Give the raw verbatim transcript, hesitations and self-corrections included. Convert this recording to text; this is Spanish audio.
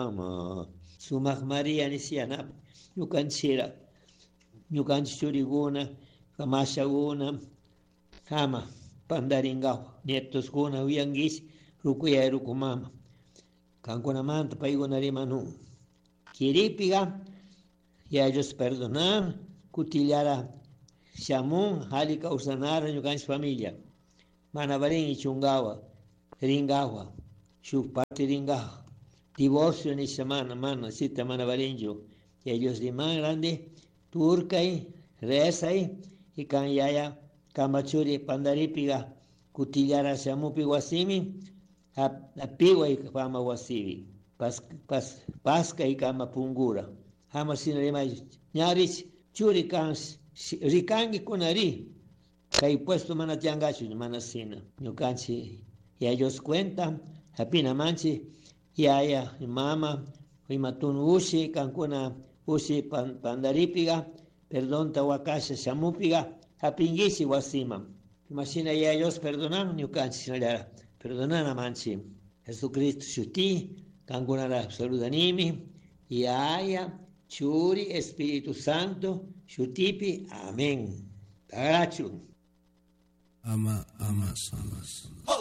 mama. Sumak María nisiana. Ñukanchira. Ñukanchi churiguna. Kamashaguna. Kama. Pandaringawa. Nietos guna uyangis. Rukuya rukumama. Kankuna manta paigunarimanun. Kiripiga. Ya ellos perdonar. Kutillara. Shamun. Hali causanara ñukanchi familia. Manabarin y chungawa. Ringawa. Shukpati ringawa. Divorcio ni semana, mana, sita manabarinjo. Y ellos de más grande. Turcay. Rezay. Y kan yaya. Kamachuri pandaripiga. Kutillara shamupi wasimi. Apigua y kama wasivi. Pas, pas, pasca y kama pungura. Hama sinarima. Ñarich. Churi kan. Rikangi kunari. Kay puesto mana tiangachu, mana sina. Ñukanchi. Y ellos cuentan. Hapina manchi. Yaya, mama. Huimatun ushi. Kankuna ushi pandaripiga. Perdón tawakasha shamupiga. Hapingisi wasima. Imagina ya ellos perdonan. Ñukanchi. Perdonan manchi. Jesucristo shuti. Kankuna saludanimi. Yaya. Churi, Espíritu Santo, Shutipi, amén. Tagarachu. Ama, ama, amas.